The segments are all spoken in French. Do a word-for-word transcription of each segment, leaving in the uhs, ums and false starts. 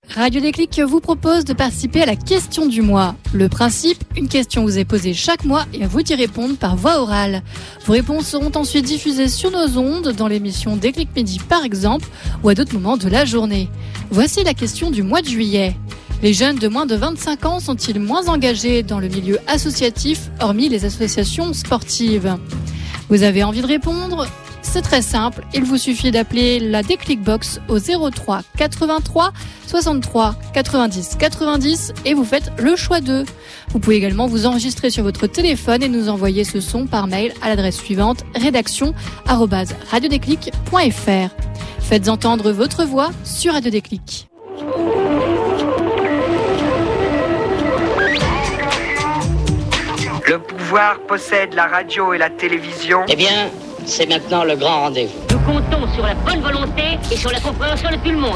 Radio Déclic vous propose de participer à la question du mois. Le principe, une question vous est posée chaque mois et à vous d'y répondre par voie orale. Vos réponses seront ensuite diffusées sur nos ondes, dans l'émission Déclic Midi par exemple, ou à d'autres moments de la journée. Voici la question du mois de juillet. Les jeunes de moins de vingt-cinq ans sont-ils moins engagés dans le milieu associatif, hormis les associations sportives ? Vous avez envie de répondre ? C'est très simple, il vous suffit d'appeler la Déclic Box au zéro trois quatre-vingt-trois soixante-trois quatre-vingt-dix quatre-vingt-dix et vous faites le choix d'eux. Vous pouvez également vous enregistrer sur votre téléphone et nous envoyer ce son par mail à l'adresse suivante rédaction arobase radiodéclic point f r. Faites entendre votre voix sur Radio Déclic. Le pouvoir possède la radio et la télévision. Eh bien, c'est maintenant le grand rendez-vous. Nous comptons sur la bonne volonté et sur la compréhension de tout le monde.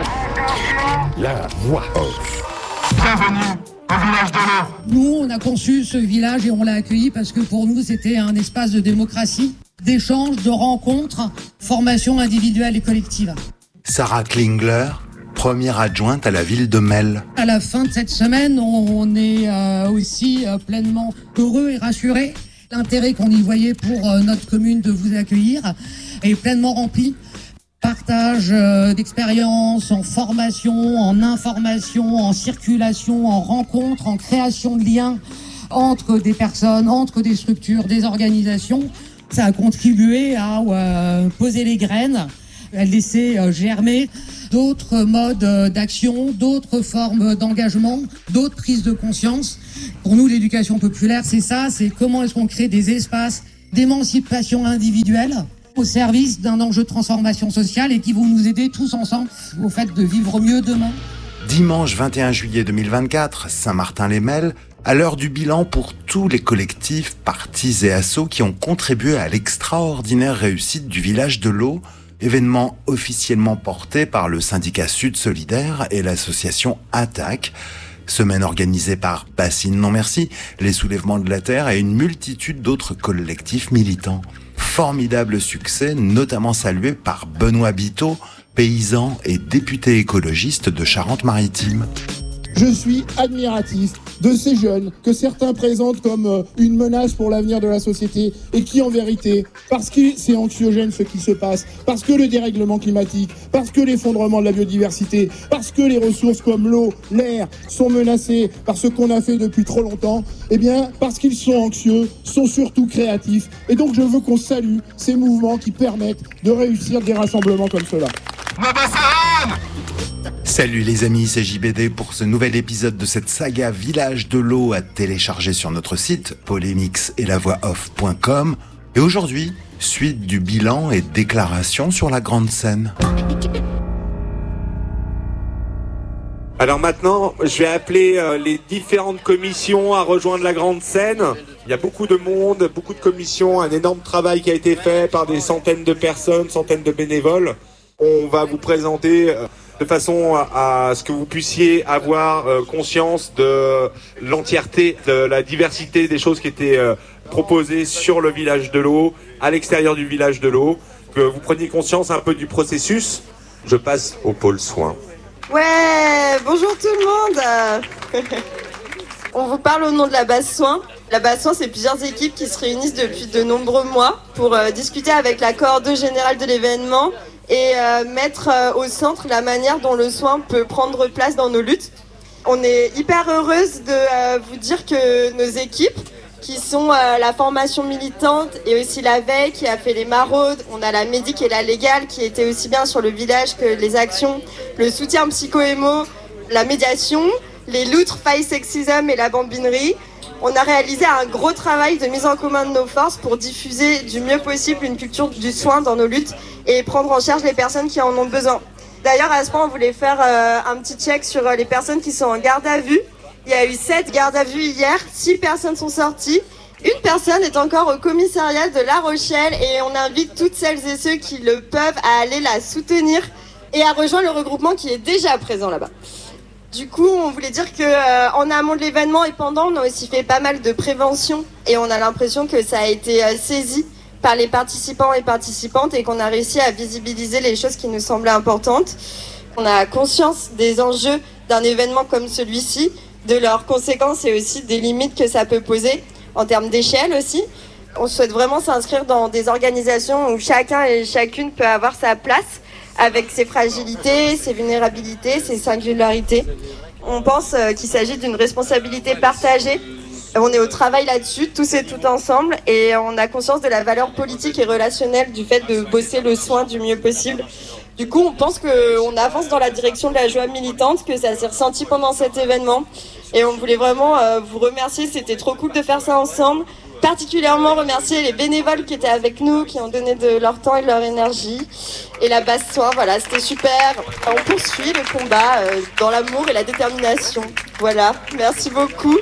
La voix off. Bienvenue au village de l'eau. Nous, on a conçu ce village et on l'a accueilli parce que pour nous, c'était un espace de démocratie, d'échange, de rencontres, formation individuelle et collective. Sarah Klingler, première adjointe à la ville de Melle. À la fin de cette semaine, on est euh, aussi euh, pleinement heureux et rassurés. L'intérêt qu'on y voyait pour euh, notre commune de vous accueillir est pleinement rempli. Partage euh, d'expériences en formation, en information, en circulation, en rencontre, en création de liens entre des personnes, entre des structures, des organisations. Ça a contribué à euh, poser les graines, à laisser euh, germer d'autres modes euh, d'action, d'autres formes d'engagement, d'autres prises de conscience. Pour nous, l'éducation populaire, c'est ça, c'est comment est-ce qu'on crée des espaces d'émancipation individuelle au service d'un enjeu de transformation sociale et qui vont nous aider tous ensemble au fait de vivre mieux demain. Dimanche vingt et un juillet deux mille vingt-quatre, Saint-Martin-les-Melles, à l'heure du bilan pour tous les collectifs, partis et assos qui ont contribué à l'extraordinaire réussite du village de l'eau, événement officiellement porté par le syndicat Sud Solidaire et l'association Attaque. Semaine organisée par Bassine Non Merci, les Soulèvements de la Terre et une multitude d'autres collectifs militants. Formidable succès, notamment salué par Benoît Biteau, paysan et député écologiste de Charente-Maritime. Je suis admiratif de ces jeunes que certains présentent comme une menace pour l'avenir de la société et qui en vérité, parce que c'est anxiogène ce qui se passe, parce que le dérèglement climatique, parce que l'effondrement de la biodiversité, parce que les ressources comme l'eau, l'air sont menacées par ce qu'on a fait depuis trop longtemps, eh bien parce qu'ils sont anxieux, sont surtout créatifs. Et donc je veux qu'on salue ces mouvements qui permettent de réussir des rassemblements comme cela. Salut les amis, c'est J B D pour ce nouvel épisode de cette saga Village de l'eau à télécharger sur notre site polémix et la voix off point com. Et aujourd'hui, suite du bilan et déclaration sur la grande scène. Alors maintenant, je vais appeler euh, les différentes commissions à rejoindre la grande scène. Il y a beaucoup de monde, beaucoup de commissions, un énorme travail qui a été fait par des centaines de personnes, centaines de bénévoles. On va vous présenter euh, de façon à, à ce que vous puissiez avoir euh, conscience de l'entièreté, de la diversité des choses qui étaient euh, proposées sur le village de l'eau, à l'extérieur du village de l'eau, que vous preniez conscience un peu du processus. Je passe au pôle soins. Ouais, bonjour tout le monde. On vous parle au nom de la base soins. La base soins, c'est plusieurs équipes qui se réunissent depuis de nombreux mois pour euh, discuter avec la coordonne générale de l'événement et euh, mettre euh, au centre la manière dont le soin peut prendre place dans nos luttes. On est hyper heureuse de euh, vous dire que nos équipes, qui sont euh, la formation militante et aussi la veille qui a fait les maraudes, on a la médic et la légale qui étaient aussi bien sur le village que les actions, le soutien psycho-émo, la médiation, les loutres, faille sexisme et la bambinerie. On a réalisé un gros travail de mise en commun de nos forces pour diffuser du mieux possible une culture du soin dans nos luttes et prendre en charge les personnes qui en ont besoin. D'ailleurs, à ce point, on voulait faire euh, un petit check sur euh, les personnes qui sont en garde à vue. Il y a eu sept gardes à vue hier, six personnes sont sorties. Une personne est encore au commissariat de La Rochelle et on invite toutes celles et ceux qui le peuvent à aller la soutenir et à rejoindre le regroupement qui est déjà présent là-bas. Du coup, on voulait dire que euh, en amont de l'événement et pendant, on a aussi fait pas mal de prévention et on a l'impression que ça a été euh, saisi par les participants et participantes et qu'on a réussi à visibiliser les choses qui nous semblaient importantes. On a conscience des enjeux d'un événement comme celui-ci, de leurs conséquences et aussi des limites que ça peut poser en termes d'échelle aussi. On souhaite vraiment s'inscrire dans des organisations où chacun et chacune peut avoir sa place avec ses fragilités, ses vulnérabilités, ses singularités. On pense qu'il s'agit d'une responsabilité partagée. On est au travail là-dessus, tous et toutes ensemble, et on a conscience de la valeur politique et relationnelle du fait de bosser le soin du mieux possible. Du coup, on pense qu'on avance dans la direction de la joie militante, que ça s'est ressenti pendant cet événement. Et on voulait vraiment euh, vous remercier, c'était trop cool de faire ça ensemble. Particulièrement remercier les bénévoles qui étaient avec nous, qui ont donné de leur temps et de leur énergie. Et la basse soin, voilà, c'était super. On poursuit le combat euh, dans l'amour et la détermination. Voilà, merci beaucoup.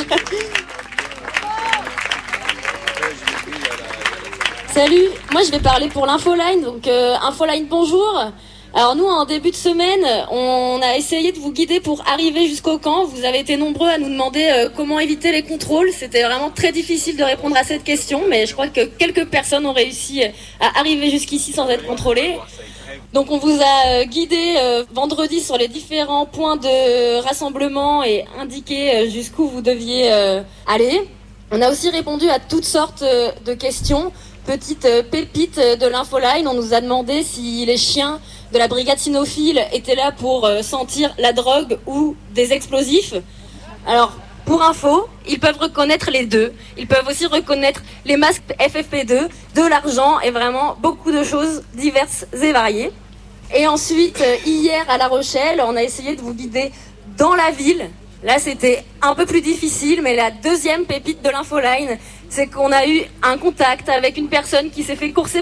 Salut, moi je vais parler pour l'Infoline, donc euh, Infoline bonjour. Alors nous en début de semaine, on a essayé de vous guider pour arriver jusqu'au camp. Vous avez été nombreux à nous demander euh, comment éviter les contrôles. C'était vraiment très difficile de répondre à cette question, mais je crois que quelques personnes ont réussi à arriver jusqu'ici sans être contrôlées. Donc on vous a guidé euh, vendredi sur les différents points de rassemblement et indiqué euh, jusqu'où vous deviez euh, aller. On a aussi répondu à toutes sortes euh, de questions. Petite euh, pépite de l'Infoline, on nous a demandé si les chiens de la brigade cynophile étaient là pour euh, sentir la drogue ou des explosifs. Alors, pour info, ils peuvent reconnaître les deux. Ils peuvent aussi reconnaître les masques F F P deux, de l'argent et vraiment beaucoup de choses diverses et variées. Et ensuite, euh, hier à La Rochelle, on a essayé de vous guider dans la ville. Là, c'était un peu plus difficile, mais la deuxième pépite de l'Infoline, c'est qu'on a eu un contact avec une personne qui s'est fait courser